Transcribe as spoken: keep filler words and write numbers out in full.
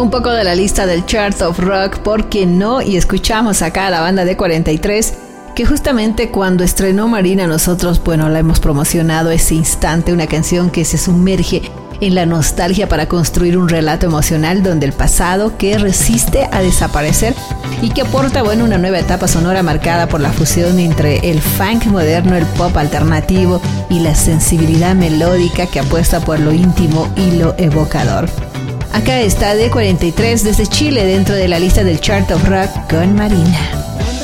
Un poco de la lista del Chart of Rock, ¿por qué no? Y escuchamos acá a la banda D cuarenta y tres, que justamente cuando estrenó Marina nosotros, bueno, la hemos promocionado ese instante, una canción que se sumerge en la nostalgia para construir un relato emocional donde el pasado que resiste a desaparecer y que aporta, bueno, una nueva etapa sonora marcada por la fusión entre el funk moderno, el pop alternativo y la sensibilidad melódica que apuesta por lo íntimo y lo evocador. Acá está D cuarenta y tres desde Chile dentro de la lista del Chart of Rock con Marina.